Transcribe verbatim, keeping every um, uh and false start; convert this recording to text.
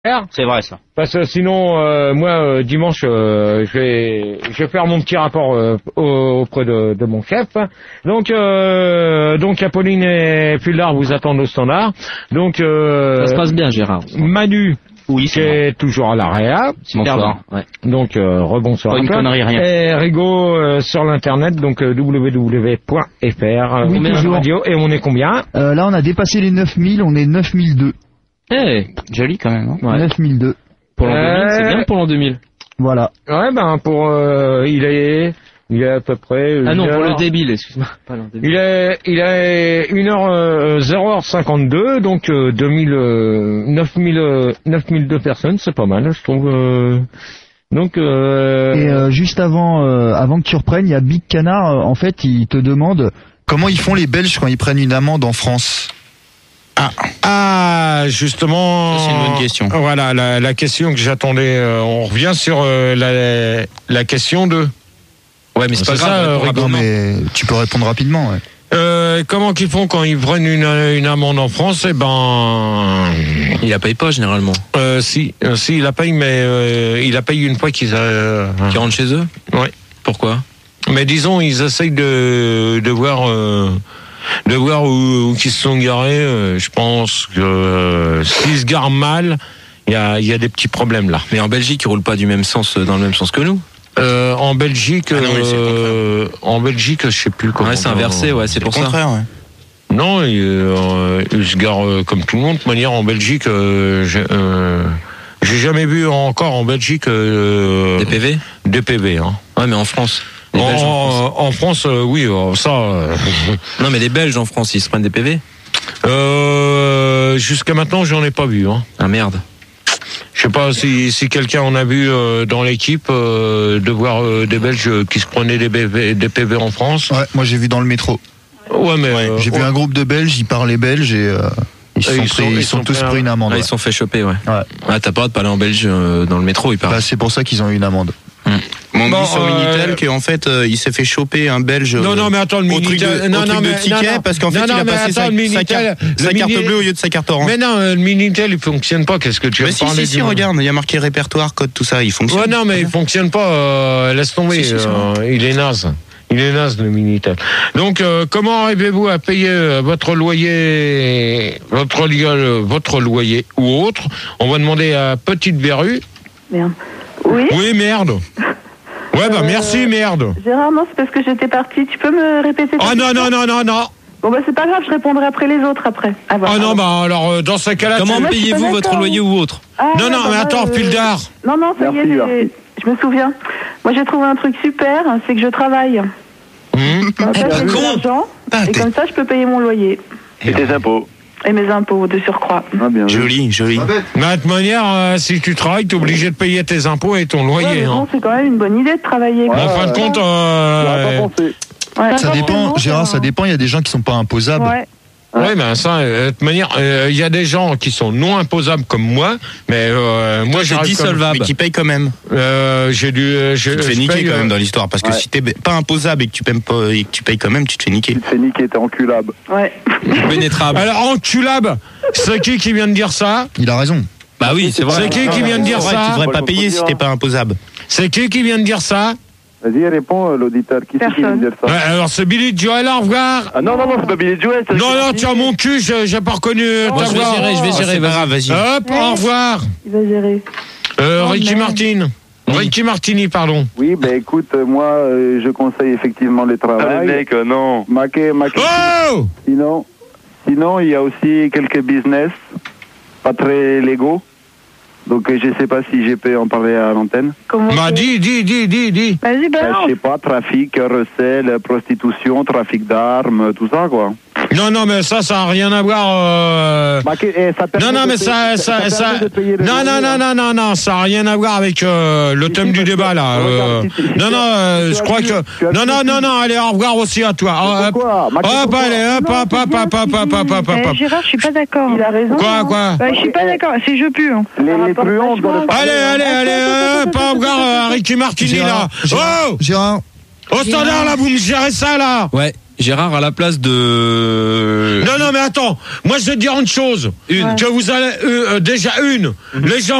C'est vrai ça. Parce que sinon, euh, moi, euh, dimanche, euh, je vais, je vais faire mon petit rapport euh, auprès de, de mon chef. Donc, euh, donc Apolline et Fulard vous attendent au standard. Donc, euh, ça se passe bien, Gérard. Manu, oui, qui est toujours à la réa. Bonsoir. Ouais. Donc, euh, rebonsoir. Pas une connerie, rien. Et Rigo euh, sur l'internet, donc euh, w w w point f r. Oui, on est radio et on est combien euh, Là, on a dépassé les neuf mille, on est neuf mille deux. Eh, hey, joli quand même. Hein ouais. neuf mille deux. Pour l'an deux mille, c'est bien pour l'an deux mille. Voilà. Ouais, ben pour euh, il est il est à peu près. Ah non, heure, pour le débile, excuse-moi. Pas l'an deux mille. Il est il est une heure zéro heure cinquante-deux, donc euh, deux mille euh, neuf mille euh, neuf mille deux personnes, c'est pas mal, je trouve. Euh, donc. Euh... Et euh, juste avant euh, avant que tu reprennes, il y a Big Canard. Euh, en fait, il te demande comment ils font les Belges quand ils prennent une amende en France. Ah, ah, justement. Ça, c'est une bonne question. Voilà, la, la question que j'attendais. Euh, on revient sur euh, la, la question de. Ouais, mais c'est pas grave. Ça, non, mais tu peux répondre rapidement. Ouais. Euh, comment qu'ils font quand ils prennent une, une amende en France? Eh ben, il la paye pas généralement. Euh, si, euh, si, il la paye, mais euh, il la paye une fois qu'ils euh, qui rentrent chez eux. Ouais. Pourquoi? Mais disons, ils essayent de de voir. Euh, de voir où, où ils se sont garés. Euh, je pense que euh, s'ils se garent mal, il y a, y a des petits problèmes là. Mais en Belgique, ils roulent pas du même sens, dans le même sens que nous. Euh, en Belgique, ah non, euh, en Belgique, je sais plus comment. Ouais, c'est inversé, ouais, c'est, c'est pour ça. Ouais. Non, ils, euh, ils se garent euh, comme tout le monde. De manière, en Belgique, euh, j'ai, euh, j'ai jamais vu encore en Belgique euh, des P V. Des P V, hein. Ouais, mais en France. En, en France, en France euh, oui, euh, ça. Euh... Non, mais les Belges en France, ils se prennent des P V. Euh, jusqu'à maintenant, j'en ai pas vu. Hein. Ah merde. Je sais pas si, si quelqu'un en a vu euh, dans l'équipe euh, de voir euh, des Belges qui se prenaient des, B V, des P V en France. Ouais, moi j'ai vu dans le métro. Ouais, mais ouais, euh, j'ai ouais. vu un groupe de Belges, ils parlaient belge et euh, ils, sont ils, pris, sont, ils, ils sont, sont tous pris une amende. Ah, ouais. Ils se sont fait choper, ouais. Ouais. Ah, t'as pas le droit de parler en belge euh, dans le métro, ils parlent. Bah, c'est pour ça qu'ils ont eu une amende. Hum. On bon, dit sur euh... Minitel qu'en fait euh, il s'est fait choper un Belge. Non non mais attends le Minitel, de, non non mais de ticket non, non, parce qu'en fait non, il non, a passé attends, sa, Minitel, sa, sa carte Mini... bleue au lieu de sa carte orange. Mais non, le Minitel il fonctionne pas. Qu'est-ce que tu veux mais parler si, si, si, regarde, il y a marqué répertoire, code, tout ça, il fonctionne. Ouais non mais il fonctionne pas. Euh, laisse tomber. Si, si, euh, il est naze. Il est naze le Minitel. Donc euh, comment arrivez-vous à payer euh, votre loyer, votre euh, votre loyer ou autre? On va demander à Petite Verrue. Merde. Oui. Oui merde. Ouais bah euh, merci merde. Gérard, non, c'est parce que j'étais partie. Tu peux me répéter? Oh non non non non non. Bon bah c'est pas grave, je répondrai après les autres après. Ah, bah, oh non bah alors euh, dans ce cas-là. Comment tu... payez-vous votre loyer ou autre? Ah, Non non bah, mais attends, euh... Pildar. Non non ça merci, y est, je me souviens. Moi j'ai trouvé un truc super, c'est que je travaille. Mmh. Comme ça, j'ai de l'argent ah, et comme ça je peux payer mon loyer. Et tes impôts. Et mes impôts de surcroît. Ah, bien joli, joli. Mais de toute manière, euh, si tu travailles, t'es obligé de payer tes impôts et ton loyer. Ouais, bon, hein. C'est quand même une bonne idée de travailler. Ouais, en fin de compte, euh, ouais, ça dépend, Gérard, ça dépend. Il y a des gens qui sont pas imposables. Ouais. Oui, ouais, mais ça, de toute manière, il euh, y a des gens qui sont non imposables comme moi, mais euh, moi j'ai dissolvable, mais qui payent quand même. Euh, j'ai dû, euh, tu te fais niquer paye, quand même dans l'histoire, parce que ouais. si t'es pas imposable et que tu payes pas et que tu payes quand même, tu te fais niquer. Tu te fais niquer, t'es enculable. Ouais. Pénétrable. Alors enculable, c'est qui qui vient de dire ça? Il a raison. Bah oui, c'est vrai. C'est qui qui vient de dire vrai, ça? Tu devrais pas payer si t'es pas imposable. C'est qui qui vient de dire ça? Vas-y, réponds, l'auditeur. Qui c'est qui vient de dire ça? Ouais, alors, c'est Billy Joel, au revoir. Ah non, non, non, c'est pas Billy Joel. Non, non, tu as mon cul, je, j'ai pas reconnu non, ta je voix. vais gérer, je vais gérer, oh, vas-y. vas-y. Hop, ouais. Au revoir. Il va gérer. Euh, oh, Ricky Martin. Oui. Ricky Martini, pardon. Oui, ben écoute, euh, moi, euh, je conseille effectivement le travail. Ah, le mec, euh, non. Maquet, maquet. Oh! Sinon, sinon, il y a aussi quelques business pas très légaux. Donc je sais pas si je peux en parler à l'antenne. Comment Bah dis, dis, dis, dis, dis. Vas-y, balance. Ben, je sais pas, trafic, recel, prostitution, trafic d'armes, tout ça quoi. Non, non, mais ça, ça n'a rien à voir. Euh... Bah, eh, ça non, non, mais ça, ça, ça, ça... non, non, non, non, non, non, ça n'a rien à voir avec euh, le thème du débat là. Euh... Non, non, euh, je crois que. Non, non, non, non, allez, au revoir aussi à toi. Hop, hop, allez, hop, hop, hop, hop, hop, hop, hop, hop, hop. Gérard, je suis pas d'accord. Il a raison. Quoi, quoi? Bah, je suis pas d'accord. C'est je pue. Les truands doivent le Allez, allez, allez, hop, au revoir, Ricky Martini là. Oh, Gérard. Au standard là, vous me gérez ça là. Ouais. Gérard, à la place de... Non, non, mais attends. Moi, je vais te dire une chose. Une. Que vous allez, euh, déjà une. Mm-hmm. Les gens